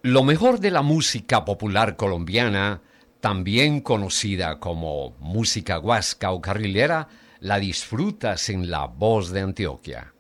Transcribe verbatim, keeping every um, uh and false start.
Lo mejor de la música popular colombiana, también conocida como música guasca o carrilera, la disfrutas en La Voz de Antioquia.